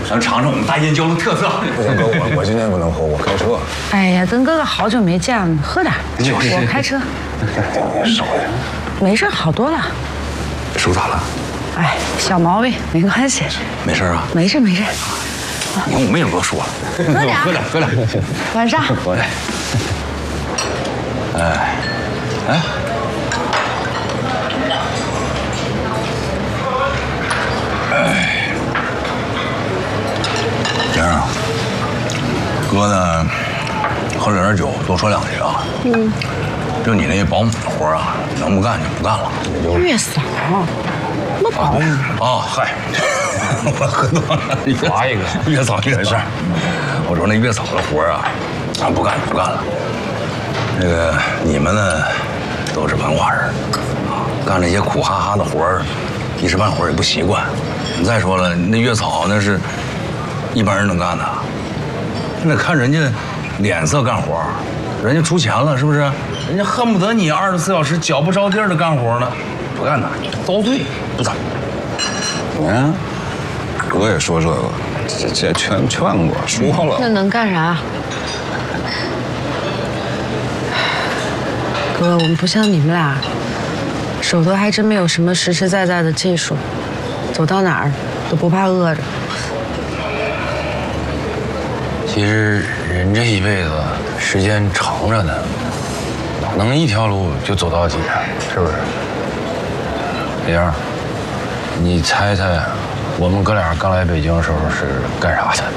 想尝尝我们大燕郊的特色。 不行哥，我今天不能喝，我开车。 哎呀，跟哥哥好久没见了，喝点。我开车。 少点。 没事，好多了。 手咋了？ 哎，小毛病，没关系。 没事啊？ 没事没事。 你看我们也不说了，喝点。 晚上。 哎。玲儿啊，哥呢，喝了点酒，多说两句啊。就你那保姆的活啊，能不干就不干了。 月嫂，什么保姆？ 哦，嗨，我喝多了， 划一个月嫂没事。我说那月嫂的活啊，不干就不干了。那个你们呢，都是文化人啊，干这些苦哈哈的活儿，一时半会儿也不习惯。再说了，那月嫂那是一般人能干的，那得看人家脸色干活，人家出钱了是不是？人家恨不得你24小时脚不着地的干活呢，不干呐，遭罪，不干。 你看，哥也说这个，这劝过，说了。 那能干啥？哥，我们不像你们俩，手头还真没有什么实实在在的技术，走到哪儿都不怕饿着。 其实人这一辈子时间长着呢，哪能一条路就走到底啊？是不是？玲儿，你猜猜，我们哥俩刚来北京的时候是干啥的？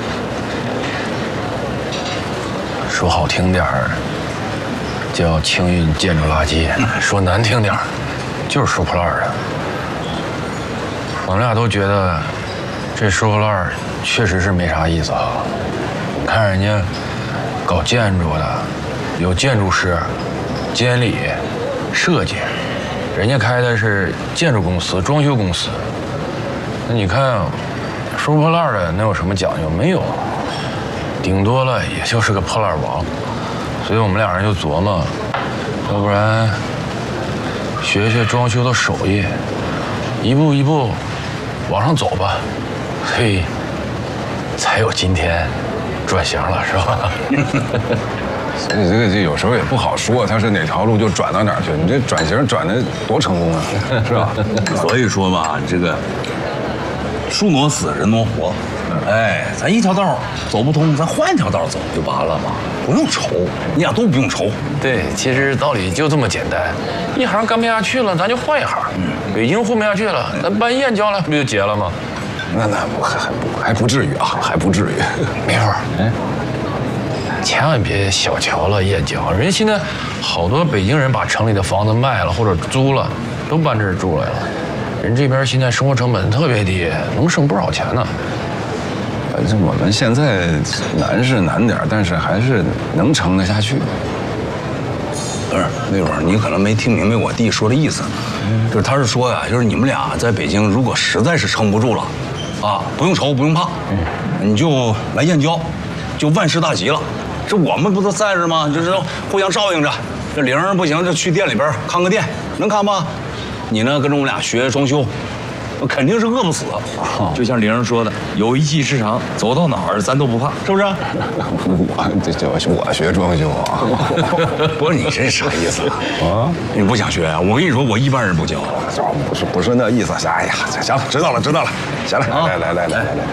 说好听点儿，叫清运建筑垃圾；说难听点儿，就是收破烂的。我们俩都觉得这收破烂确实是没啥意思啊。你看人家搞建筑的，有建筑师、监理、设计，人家开的是建筑公司、装修公司。那你看收破烂的能有什么讲究？没有，顶多了也就是个破烂王。所以我们俩人就琢磨，要不然学学装修的手艺，一步一步往上走吧。所以才有今天转型了，是吧？ 所以这有时候也不好说，他是哪条路就转到哪儿去。你这转型转的多成功啊，是吧？ 所以说吧，这个树挪死，人挪活。哎，咱一条道走不通，咱换一条道走就完了嘛，不用愁，你俩都不用愁。 对，其实道理就这么简单，一行干不下去了，咱就换一行。北京混不下去了，咱搬燕郊来，不就结了吗？ 那还不至于啊，还不至于。 没错，千万别小瞧了燕郊，人家现在好多北京人把城里的房子卖了或者租了，都搬这儿住来了。人这边现在生活成本特别低，能省不少钱呢。 反正我们现在难是难点，但是还是能撑得下去。 不是那会儿你可能没听明白我弟说的意思，就是他是说呀，就是你们俩在北京如果实在是撑不住了，啊，不用愁不用怕，你就来燕郊，就万事大吉了。这我们不都在这吗？就是互相照应着。这玲儿不行就去店里边看个店，能看吗？你呢跟着我们俩学装修。肯定是饿不死，就像玲儿说的，有一技之长，走到哪儿咱都不怕，是不是？ 我学装修啊， 不是你这啥意思啊？你不想学啊？我跟你说，我一般人不教。 不是那意思。哎呀，行了，知道了。行了，来，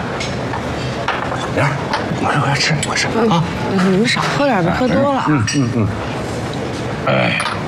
玲儿，快吃啊！ 你们少喝点吧，喝多了。 哎。